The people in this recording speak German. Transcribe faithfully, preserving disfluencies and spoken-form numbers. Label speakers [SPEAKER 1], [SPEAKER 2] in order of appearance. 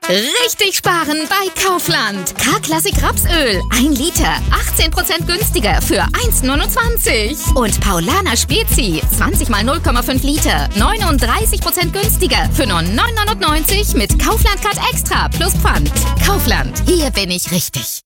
[SPEAKER 1] Richtig sparen bei Kaufland. K-Klassik Rapsöl. ein Liter. achtzehn Prozent günstiger für eins neunundzwanzig. Und Paulaner Spezi. zwanzig mal null Komma fünf Liter. neununddreißig Prozent günstiger für nur neun neunundneunzig mit Kaufland Card Extra plus Pfand. Kaufland. Hier bin ich richtig.